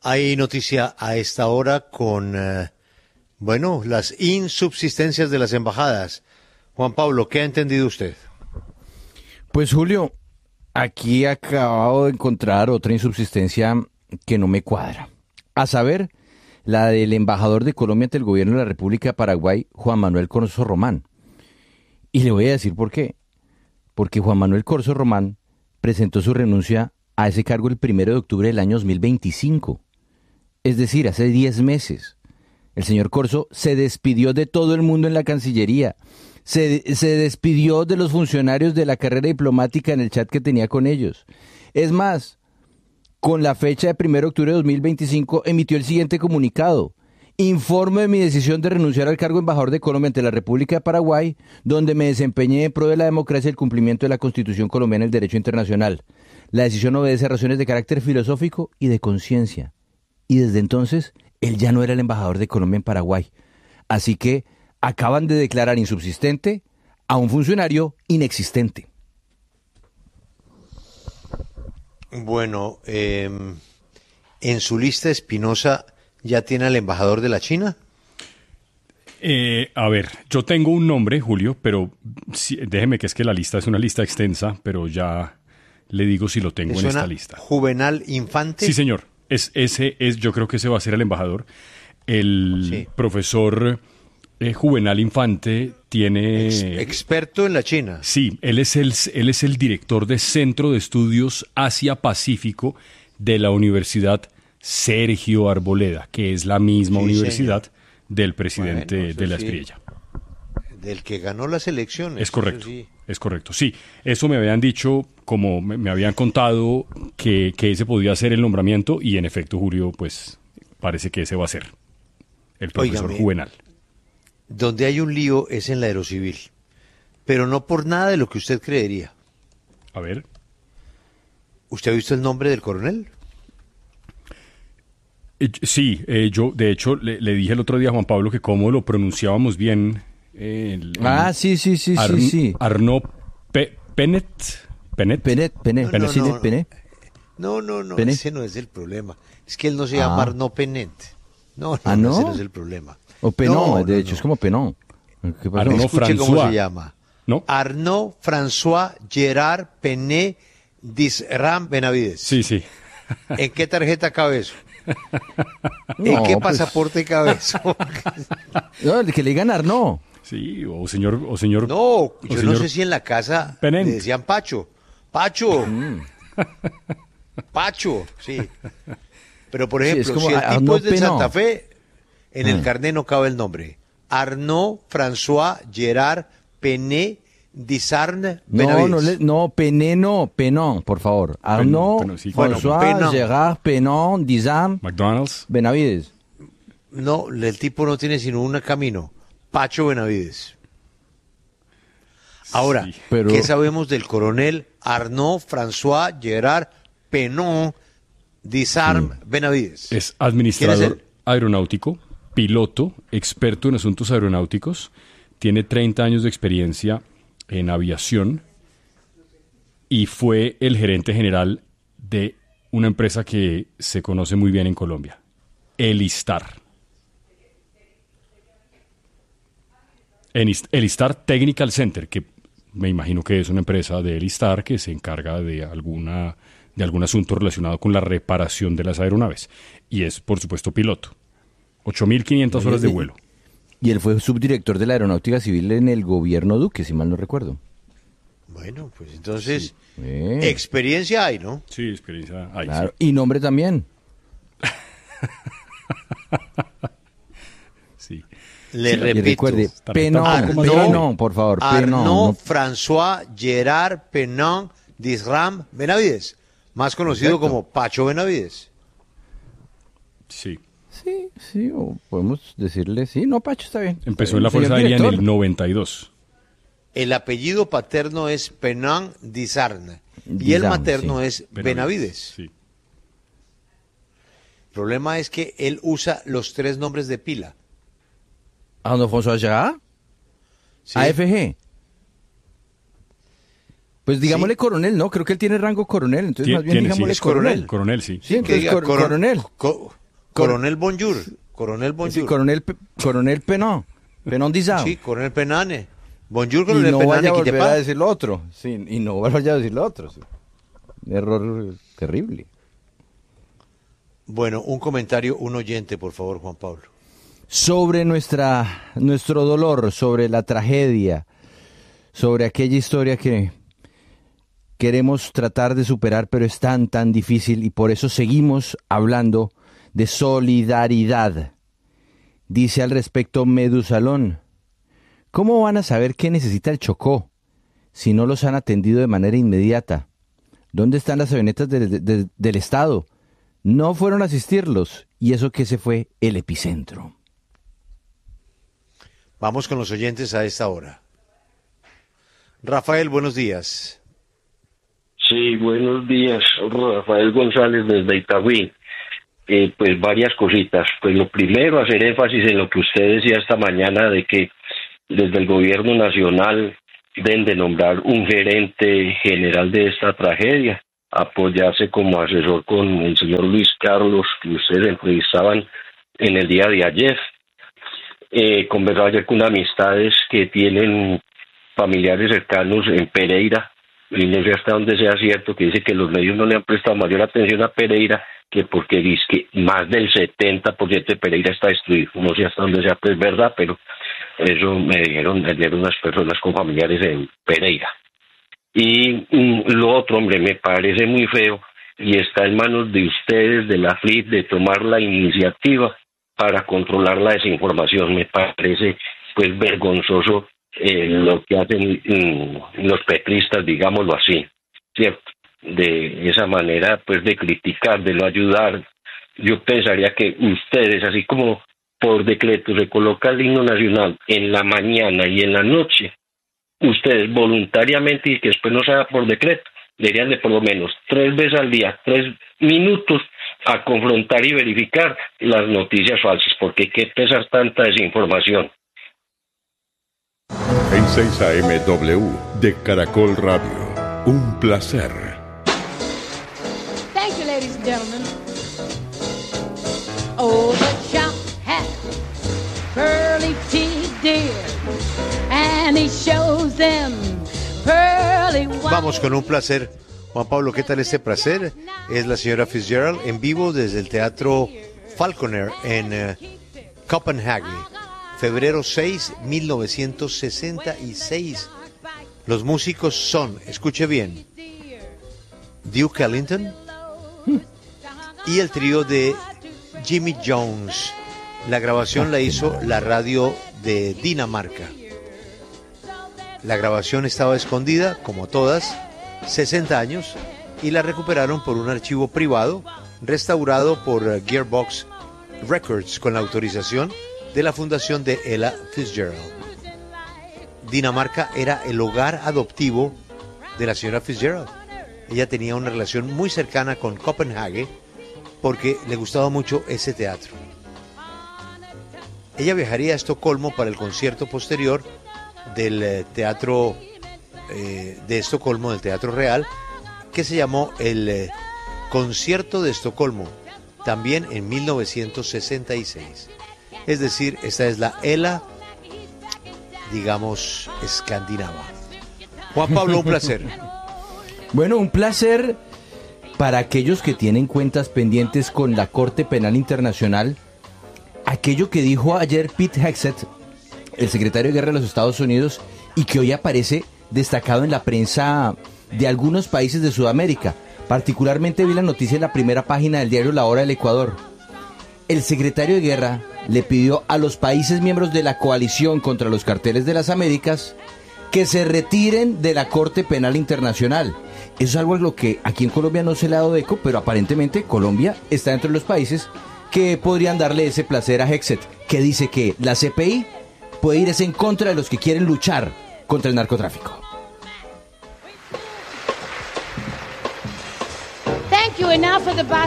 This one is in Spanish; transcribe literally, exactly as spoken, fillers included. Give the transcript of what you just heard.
Hay noticia a esta hora con, eh, bueno, las insubsistencias de las embajadas. Juan Pablo, ¿qué ha entendido usted? Pues Julio, aquí acabo de encontrar otra insubsistencia que no me cuadra. A saber, la del embajador de Colombia ante el gobierno de la República de Paraguay, Juan Manuel Corso Román. Y le voy a decir por qué. Porque Juan Manuel Corso Román presentó su renuncia a ese cargo el primero de octubre del año dos mil veinticinco. Es decir, hace diez meses. El señor Corso se despidió de todo el mundo en la Cancillería. Se, se despidió de los funcionarios de la carrera diplomática en el chat que tenía con ellos. Es más, con la fecha de primero de octubre de dos mil veinticinco emitió el siguiente comunicado. Informo de mi decisión de renunciar al cargo de embajador de Colombia ante la República de Paraguay, donde me desempeñé en pro de la democracia y el cumplimiento de la Constitución colombiana y el derecho internacional. La decisión obedece a razones de carácter filosófico y de conciencia. Y desde entonces, él ya no era el embajador de Colombia en Paraguay. Así que acaban de declarar insubsistente a un funcionario inexistente. Bueno, eh, en su lista Espinosa ya tiene al embajador de la China. Eh, a ver, yo tengo un nombre, Julio, pero sí, déjeme que es que la lista es una lista extensa, pero ya le digo si lo tengo en esta lista. ¿Juvenal Infante? Sí, señor. Es, ese es, yo creo que ese va a ser el embajador. El sí. profesor eh, Juvenal Infante tiene... Ex, experto en la China. Sí, él es, el, él es el director de Centro de Estudios Asia-Pacífico de la Universidad Sergio Arboleda, que es la misma sí, universidad señor. del presidente bueno, de la sí. Espriella. Del que ganó las elecciones. Es correcto, sí. es correcto. Sí, eso me habían dicho, como me, me habían contado, que, que ese podía ser el nombramiento, y en efecto, Julio, pues parece que ese va a ser el profesor Óigame, Juvenal. Donde hay un lío es en la Aerocivil, pero no por nada de lo que usted creería. A ver. ¿Usted ha visto el nombre del coronel? Eh, sí, eh, yo de hecho le, le dije el otro día a Juan Pablo que cómo lo pronunciábamos bien. El, el ah, sí, sí, sí, Ar, sí, sí. Arnaud Pe, Penet. Penet. Penet, Penet. No, no, sí, no, Penet. no, no, no Penet. ese no es el problema. Es que él no se llama ah. Arnaud Penet. No, no, ¿Ah, no? ese no es el problema. O Penon, no, de no, hecho, no. es como Penon. Arnaud Escuche François. cómo se llama. ¿No? Arnaud François Gerard Penet Disram Benavides. Sí, sí. ¿En qué tarjeta cabe eso? ¿En no, qué pasaporte pues... cabe eso? No, que le digan Arnaud. Sí, o señor... O señor no, o yo señor no sé si en la casa Penent. le decían Pacho. Pacho. Mm. Pacho, sí. Pero, por ejemplo, sí, es como si el tipo Arnaud es de Penot. Santa Fe, en mm. el carnet no cabe el nombre. Arnaud François Gerard Penet Disarn Benavides. No, no, le, no, Penet no, Penon, por favor. Arnaud Pen, sí, François bueno, Gerard Penon Disarn McDonald's Benavides. No, el tipo no tiene sino un camino. Pacho Benavides. Ahora, sí, pero... ¿qué sabemos del coronel Arnaud François Gerard Penon Disarm sí. Benavides? Es administrador es aeronáutico, piloto, experto en asuntos aeronáuticos, tiene treinta años de experiencia en aviación y fue el gerente general de una empresa que se conoce muy bien en Colombia, Elistar. En Elistar Technical Center, que me imagino que es una empresa de Elistar que se encarga de alguna de algún asunto relacionado con la reparación de las aeronaves. Y es, por supuesto, piloto. ocho mil quinientas horas de vuelo. Y él fue subdirector de la Aeronáutica Civil en el gobierno Duque, si mal no recuerdo. Bueno, pues entonces, sí. eh. experiencia hay, ¿no? Sí, experiencia hay. Claro. Sí. Y nombre también. sí. Le sí, repito. Recuerde, Penon, Arnaud, Penon, por favor. Arnaud Penon, no. François Gerard Penon Disram Benavides, más conocido Perfecto. como Pacho Benavides. Sí. Sí, sí, o podemos decirle, sí, no, Pacho, está bien. Empezó en la Fuerza Aérea en el noventa y dos. El apellido paterno es Penon Disarn y el materno sí. es Benavides. Benavides. Sí. El problema es que él usa los tres nombres de pila. ¿Arnaud François Gerard? Sí. A F G. Pues digámosle ¿sí? coronel, ¿no? Creo que él tiene rango coronel, entonces Tien, más bien tiene, digámosle sí, coronel. Coronel, sí. Sí, entonces diga, cor, coron, coronel. Co, coronel Bonjour. Coronel Bonjour. Sí, coronel, coronel Penón. Penón Dizao. Sí, coronel Penane. Bonjour, coronel y no Penane. Vaya a volver a decir lo otro. Sí, y no vaya a decir lo otro. Sí. Error terrible. Bueno, un comentario, un oyente, por favor, Juan Pablo. Sobre nuestra, nuestro dolor, sobre la tragedia, sobre aquella historia que queremos tratar de superar, pero es tan, tan difícil y por eso seguimos hablando de solidaridad. Dice al respecto Medusalón, ¿cómo van a saber qué necesita el Chocó si no los han atendido de manera inmediata? ¿Dónde están las avionetas de, de, de, del Estado? No fueron a asistirlos y eso que ese fue el epicentro. Vamos con los oyentes a esta hora. Rafael, buenos días. Sí, buenos días. Rafael González desde Itagüí. Eh, pues varias cositas. Pues lo primero, hacer énfasis en lo que usted decía esta mañana de que desde el gobierno nacional deben de nombrar un gerente general de esta tragedia, apoyarse como asesor con el señor Luis Carlos, que ustedes entrevistaban en el día de ayer. Eh, conversaba ayer con amistades que tienen familiares cercanos en Pereira, y no sé hasta dónde sea cierto, que dice que los medios no le han prestado mayor atención a Pereira, que porque dice que más del setenta por ciento de Pereira está destruido. No sé hasta dónde sea pues verdad, pero eso me dijeron, me dijeron unas personas con familiares en Pereira. Y um, lo otro, hombre, me parece muy feo, y está en manos de ustedes, de la F L I P, de tomar la iniciativa para controlar la desinformación. Me parece pues vergonzoso eh, lo que hacen um, los petristas, digámoslo así, ¿cierto? De esa manera pues de criticar, de no ayudar. Yo pensaría que ustedes, así como por decreto se coloca el himno nacional en la mañana y en la noche, ustedes voluntariamente, y que después no sea por decreto, deberían de por lo menos tres veces al día, tres minutos, a confrontar y verificar las noticias falsas, porque qué pesar tanta desinformación. En seis A M W de Caracol Radio, un placer. Thank you, ladies and gentlemen. Oh, the chap had pearly teeth, dear, and he shows them pearly white. Vamos con un placer. Juan Pablo, ¿qué tal este placer? Es la señora Fitzgerald en vivo desde el Teatro Falconer en uh, Copenhague, febrero seis, mil novecientos sesenta y seis. Los músicos son, escuche bien, Duke Ellington y el trío de Jimmy Jones. La grabación la hizo la radio de Dinamarca. La grabación estaba escondida, como todas, sesenta años, y la recuperaron por un archivo privado restaurado por uh, Gearbox Records con la autorización de la fundación de Ella Fitzgerald. Dinamarca era el hogar adoptivo de la señora Fitzgerald. Ella tenía una relación muy cercana con Copenhague porque le gustaba mucho ese teatro. Ella viajaría a Estocolmo para el concierto posterior del eh, teatro eh, de Estocolmo, del Teatro Real, que se llamó el eh, Concierto de Estocolmo, también en mil novecientos sesenta y seis. Es decir, esta es la Ella, digamos, escandinava. Juan Pablo, un placer. Bueno, un placer para aquellos que tienen cuentas pendientes con la Corte Penal Internacional. Aquello que dijo ayer Pete Hegseth, el secretario de Guerra de los Estados Unidos, y que hoy aparece destacado en la prensa de algunos países de Sudamérica. Particularmente vi la noticia en la primera página del diario La Hora del Ecuador. El secretario de Guerra le pidió a los países miembros de la coalición contra los carteles de las Américas que se retiren de la Corte Penal Internacional. Eso es algo a lo que aquí en Colombia no se le ha dado eco, pero aparentemente Colombia está dentro de los países que podrían darle ese placer a Hegseth, que dice que la C P I puede irse en contra de los que quieren luchar contra el narcotráfico. Thank you, and now for the